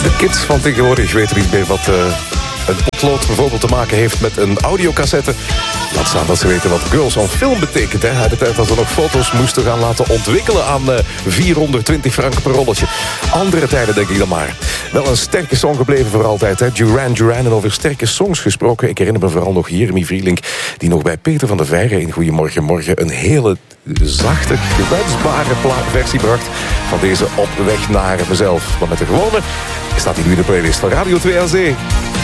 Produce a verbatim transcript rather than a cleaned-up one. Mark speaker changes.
Speaker 1: De kids van tegenwoordig weten niet meer wat uh, een potlood bijvoorbeeld te maken heeft met een audiocassette. Laat staan dat ze weten wat Girls on Film betekent. Hè? Uit de tijd dat we nog foto's moesten gaan laten ontwikkelen aan uh, vierhonderdtwintig frank per rolletje. Andere tijden denk ik dan maar. Wel een sterke song gebleven voor altijd. Hè? Duran Duran, en over sterke songs gesproken. Ik herinner me vooral nog Jeremy Vrielink, die nog bij Peter van der Veijren in Goedemorgen Morgen een hele zachte, kwetsbare versie bracht van deze Op weg naar mezelf. Maar met de gewone staat hij nu in de playlist van Radio twee A Z.